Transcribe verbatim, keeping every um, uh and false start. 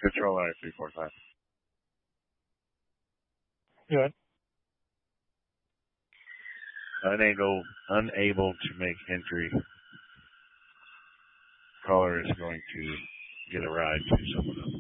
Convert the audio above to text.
Control line three four five. Good. Unable, unable to make entry. Caller is going to get a ride to someone else.